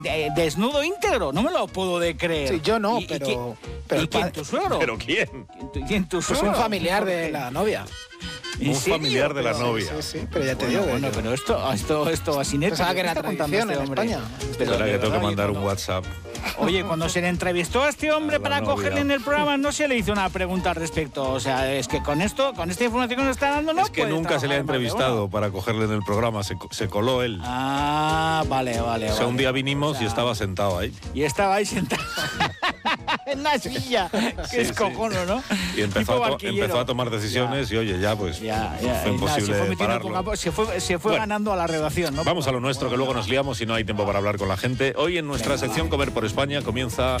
desnudo íntegro, no me lo puedo de creer. Sí, yo no, pero ¿y quién, tu suegro? ¿Pero quién? ¿Quién tu pues suegro? un familiar de la novia. Un familiar de la novia. Sí, pero ya te digo. Bueno, pero esto así Pensaba que era tradición en España. Pero ahora que tengo que mandar un WhatsApp. Oye, cuando se le entrevistó a este hombre para cogerle en el programa, no se le hizo una pregunta al respecto. O sea, es que con esta información que nos está dando, no es que puede nunca se le ha trabajar más de entrevistado uno. para cogerle en el programa, se coló él. Ah, vale. O sea, un día vinimos O sea, y estaba sentado ahí. Y estaba ahí sentado en la silla. Que es cojono, ¿no? Y empezó Tipo a barquillero. tomar decisiones y oye, ya pues fue imposible pararlo. Se fue ganando a la redacción, ¿no? Vamos a lo nuestro, que luego nos liamos y no hay tiempo para hablar con la gente. Hoy en nuestra sección Comer por España comienza...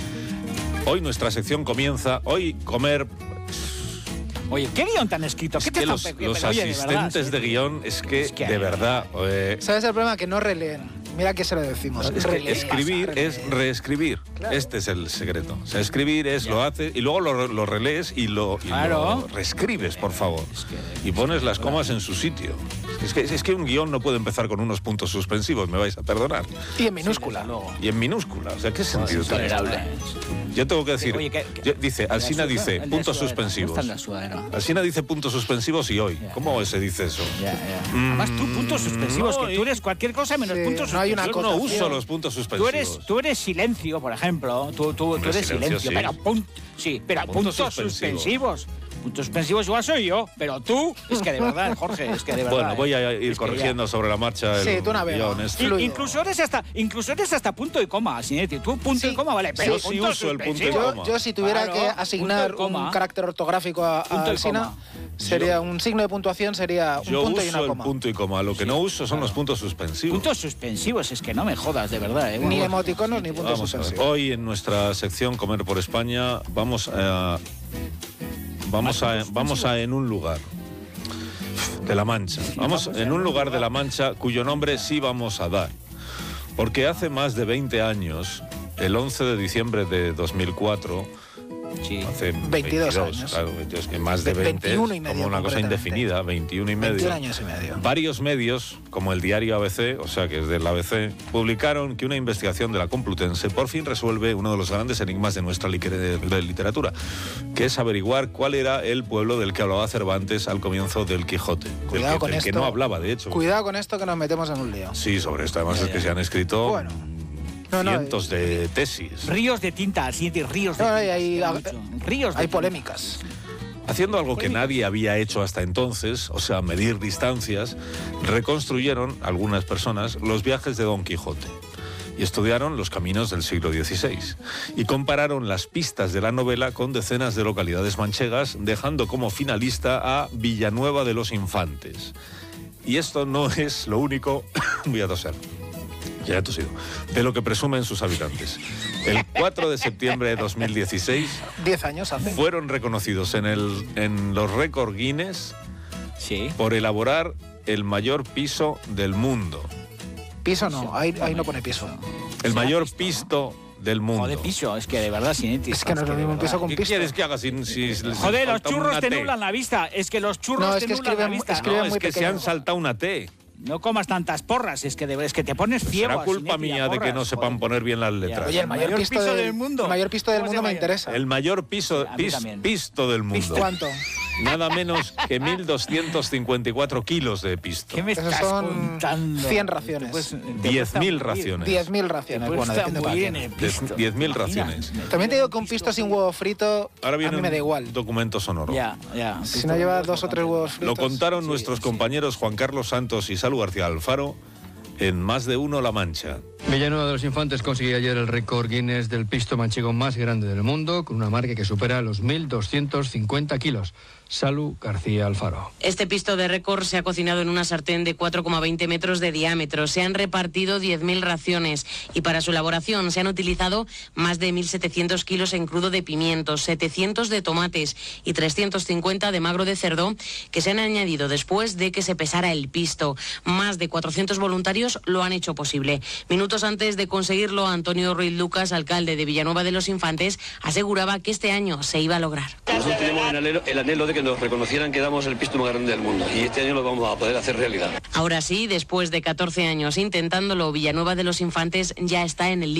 Hoy comer... Oye, ¿qué guión tan escrito? ¿Qué Es que los asistentes de guión, es que de verdad... ¿Sabes el problema? Que no releen. Mira que se lo decimos. Es que escribir es reescribir. Claro. Este es el secreto. O sea, escribir es lo haces y luego lo relees y lo reescribes, por favor. Y pones las comas en su sitio. Es que un guión no puede empezar con unos puntos suspensivos, me vais a perdonar. Y en minúscula. Y en minúscula. O sea, ¿qué sentido tiene? Yo tengo que decir... dice, Alsina dice puntos suspensivos. Alsina dice puntos suspensivos y hoy. ¿Cómo se dice eso? Además, tú puntos suspensivos, que tú eres cualquier cosa menos puntos suspensivos. Yo no uso los puntos suspensivos. Tú eres silencio, por ejemplo. Tú eres silencio, sí. pero puntos suspensivos. Puntos suspensivos igual soy yo, pero tú, es que de verdad, Jorge, es que de verdad. Bueno, voy a ir corrigiendo sobre la marcha el tú navegas. Incluso eres hasta punto y coma, Sinetti. Tú punto y coma, vale, pero yo sí uso el punto y coma. Yo si tuviera que asignar un carácter ortográfico a Alsina, sería un signo de puntuación, sería un punto y una coma. Yo uso el punto y coma, lo que no uso son los puntos suspensivos. Puntos suspensivos, es que no me jodas, de verdad. Ni emoticonos ni puntos suspensivos. Hoy en nuestra sección Comer por España vamos a en un lugar de La Mancha. Vamos en un lugar de La Mancha cuyo nombre sí vamos a dar. Porque hace más de 20 años, el 11 de diciembre de 2004... Sí. Hace 22 años. Claro, es que más de 20 21 y medio, como una cosa indefinida, 21 y medio. 21 años y medio. Varios medios, como el diario ABC, o sea que es del ABC, publicaron que una investigación de la Complutense por fin resuelve uno de los grandes enigmas de nuestra literatura, que es averiguar cuál era el pueblo del que hablaba Cervantes al comienzo del Quijote. Cuidado con esto. Que no hablaba, de hecho. Cuidado con esto que nos metemos en un lío. Sí, sobre esto además es que se han escrito... cientos de tesis. Ríos de tinta, ríos de tinta. Hay polémicas. Haciendo algo que nadie había hecho hasta entonces, o sea, medir distancias, reconstruyeron algunas personas los viajes de Don Quijote y estudiaron los caminos del siglo XVI y compararon las pistas de la novela con decenas de localidades manchegas, dejando como finalista a Villanueva de los Infantes. Y esto no es lo único... Voy a toser. Ya he tosido. De lo que presumen sus habitantes. El 4 de septiembre de 2016... 10 años hace. Fueron reconocidos en los récord Guinness por elaborar el mayor piso del mundo. Piso no, ahí no pone piso. El mayor pisto del mundo. Joder, piso, es que de verdad, Sinetti. Es que no es lo mismo un piso con piso. ¿Qué quieres que haga si joder, los churros te nublan la vista. Es que los churros te nublan la vista. Es que se han saltado una T. No comas tantas porras, es que te pones ciego. Será culpa mía de que no sepan poner bien las letras. Oye, el mayor pisto del mundo. El mayor pisto del mundo me interesa. El mayor pisto del mundo. ¿Cuánto? Nada menos que 1.254 kilos de pisto. ¿Qué me estás contando? 100 raciones. 10.000 raciones. 10.000 raciones. Bueno, 10.000 raciones. También te digo que un pisto sin huevo frito a mí me da igual. Documento sonoro. Si no lleva 2 o 3 huevos fritos. Lo contaron nuestros compañeros Juan Carlos Santos y Salud García Alfaro en Más de Uno La Mancha. Villanueva de los Infantes consiguió ayer el récord Guinness del pisto manchego más grande del mundo, con una marca que supera los 1.250 kilos. Salud García Alfaro. Este pisto de récord se ha cocinado en una sartén de 4,20 metros de diámetro. Se han repartido 10.000 raciones y para su elaboración se han utilizado más de 1.700 kilos en crudo de pimientos, 700 de tomates y 350 de magro de cerdo que se han añadido después de que se pesara el pisto. Más de 400 voluntarios ellos lo han hecho posible. Minutos antes de conseguirlo, Antonio Ruiz Lucas, alcalde de Villanueva de los Infantes, aseguraba que este año se iba a lograr. Nosotros tenemos el anhelo de que nos reconocieran que damos el pisto más grande del mundo, y este año lo vamos a poder hacer realidad. Ahora sí, después de 14 años intentándolo, Villanueva de los Infantes ya está en el